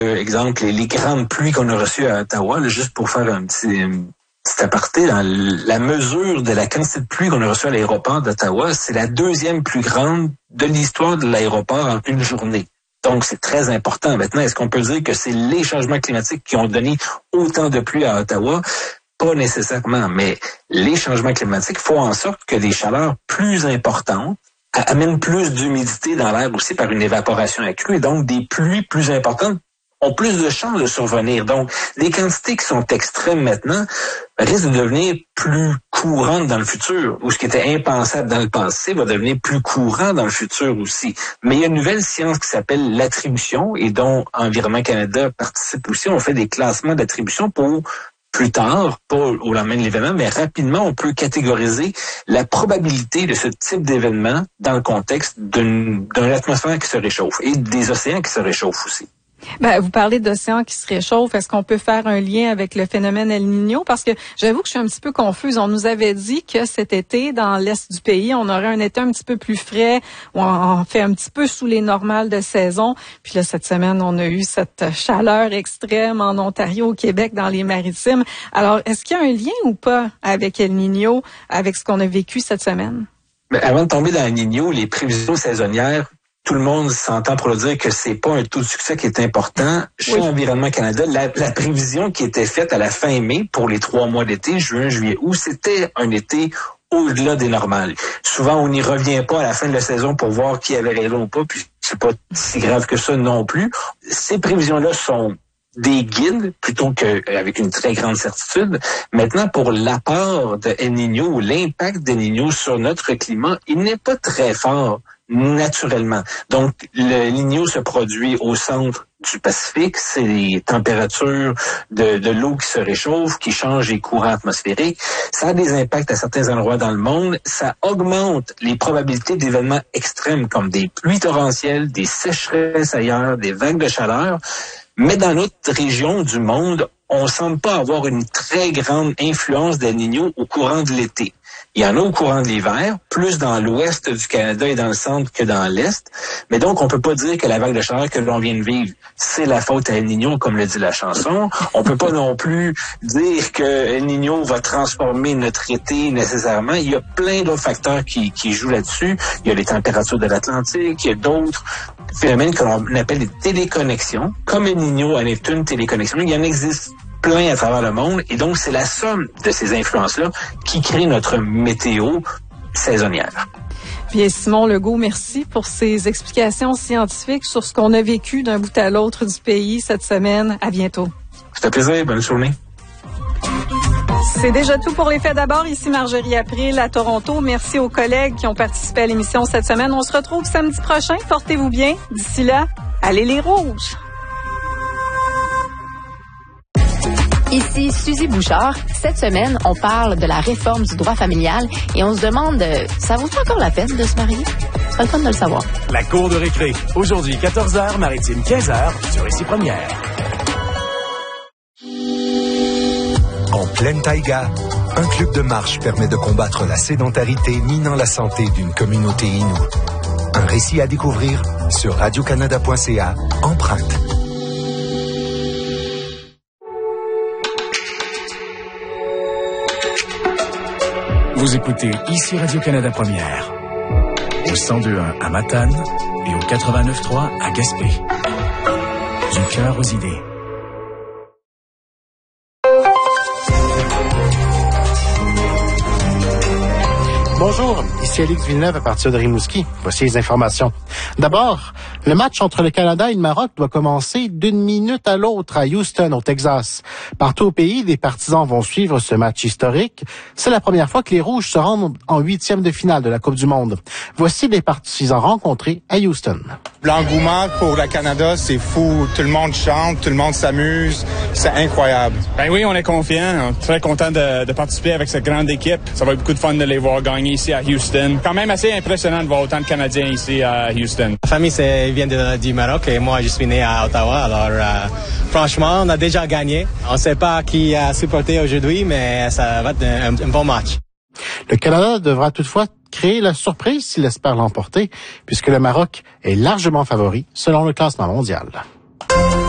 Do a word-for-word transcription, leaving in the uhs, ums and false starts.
Euh, exemple, les, les grandes pluies qu'on a reçues à Ottawa, là, juste pour faire un petit, un petit aparté, dans la mesure de la quantité de pluie qu'on a reçue à l'aéroport d'Ottawa, c'est la deuxième plus grande de l'histoire de l'aéroport en une journée. Donc, c'est très important. Maintenant, est-ce qu'on peut dire que c'est les changements climatiques qui ont donné autant de pluie à Ottawa? Pas nécessairement, mais les changements climatiques font en sorte que des chaleurs plus importantes amènent plus d'humidité dans l'air aussi par une évaporation accrue, et donc des pluies plus importantes ont plus de chances de survenir. Donc, les quantités qui sont extrêmes maintenant risquent de devenir plus courantes dans le futur, ou ce qui était impensable dans le passé va devenir plus courant dans le futur aussi. Mais il y a une nouvelle science qui s'appelle l'attribution, et dont Environnement Canada participe aussi. On fait des classements d'attribution pour plus tard, pas au lendemain de l'événement, mais rapidement, on peut catégoriser la probabilité de ce type d'événement dans le contexte d'une, d'une atmosphère qui se réchauffe et des océans qui se réchauffent aussi. Ben, vous parlez d'océans qui se réchauffent. Est-ce qu'on peut faire un lien avec le phénomène El Niño? Parce que j'avoue que je suis un petit peu confuse. On nous avait dit que cet été, dans l'est du pays, on aurait un été un petit peu plus frais, où on fait un petit peu sous les normales de saison. Puis là, cette semaine, on a eu cette chaleur extrême en Ontario, au Québec, dans les Maritimes. Alors, est-ce qu'il y a un lien ou pas avec El Niño, avec ce qu'on a vécu cette semaine? Mais avant de tomber dans El Niño, les prévisions saisonnières, tout le monde s'entend pour le dire que c'est pas un taux de succès qui est important. Chez oui. Environnement Canada, la, la prévision qui était faite à la fin mai pour les trois mois d'été, juin, juillet, août, c'était un été au-delà des normales. Souvent, on n'y revient pas à la fin de la saison pour voir qui avait raison ou pas, puis c'est pas si grave que ça non plus. Ces prévisions-là sont des guides plutôt qu'avec une très grande certitude. Maintenant, pour l'apport de El Niño ou l'impact d'El Niño sur notre climat, il n'est pas très fort naturellement. Donc, le Niño se produit au centre du Pacifique. C'est les températures de, de l'eau qui se réchauffe, qui changent les courants atmosphériques. Ça a des impacts à certains endroits dans le monde. Ça augmente les probabilités d'événements extrêmes comme des pluies torrentielles, des sécheresses ailleurs, des vagues de chaleur. Mais dans notre région du monde, on semble pas avoir une très grande influence d'El Niño au courant de l'été. Il y en a au courant de l'hiver, plus dans l'ouest du Canada et dans le centre que dans l'est. Mais donc, on peut pas dire que la vague de chaleur que l'on vient de vivre, c'est la faute à El Niño, comme le dit la chanson. On peut pas non plus dire que El Niño va transformer notre été nécessairement. Il y a plein d'autres facteurs qui, qui jouent là-dessus. Il y a les températures de l'Atlantique, il y a d'autres phénomènes que l'on appelle des téléconnexions. Comme El Niño en est une téléconnexion, il y en existe plein à travers le monde, et donc c'est la somme de ces influences-là qui crée notre météo saisonnière. Bien, Simon Legault, merci pour ces explications scientifiques sur ce qu'on a vécu d'un bout à l'autre du pays cette semaine. À bientôt. C'est un plaisir. Bonne journée. C'est déjà tout pour les faits d'abord. Ici Marjorie April à Toronto. Merci aux collègues qui ont participé à l'émission cette semaine. On se retrouve samedi prochain. Portez-vous bien. D'ici là, allez les rouges! Ici Suzy Bouchard. Cette semaine, on parle de la réforme du droit familial et on se demande, euh, ça vaut encore la peine de se marier? C'est pas le fun de le savoir. La cour de récré. Aujourd'hui, quatorze heures, maritime quinze heures, sur Ici Première. En pleine taïga, un club de marche permet de combattre la sédentarité minant la santé d'une communauté inoue. Un récit à découvrir sur radio canada point c a, Empreinte. Vous écoutez ici Radio-Canada Première, au cent deux point un à Matane et au quatre-vingt-neuf point trois à Gaspé. Du cœur aux idées. Bonjour, ici Alix Villeneuve à partir de Rimouski. Voici les informations. D'abord, le match entre le Canada et le Maroc doit commencer d'une minute à l'autre à Houston, au Texas. Partout au pays, les partisans vont suivre ce match historique. C'est la première fois que les Rouges se rendent en huitième de finale de la Coupe du Monde. Voici les partisans rencontrés à Houston. L'engouement pour le Canada, c'est fou. Tout le monde chante, tout le monde s'amuse. C'est incroyable. Ben oui, on est confiants. Très content de, de participer avec cette grande équipe. Ça va être beaucoup de fun de les voir gagner ici à Houston. Quand même assez impressionnant de voir autant de Canadiens ici à Houston. Ma famille c'est, vient de, du Maroc et moi je suis né à Ottawa. Alors euh, franchement, on a déjà gagné. On ne sait pas qui a supporté aujourd'hui, mais ça va être un, un bon match. Le Canada devra toutefois créer la surprise s'il espère l'emporter, puisque le Maroc est largement favori selon le classement mondial.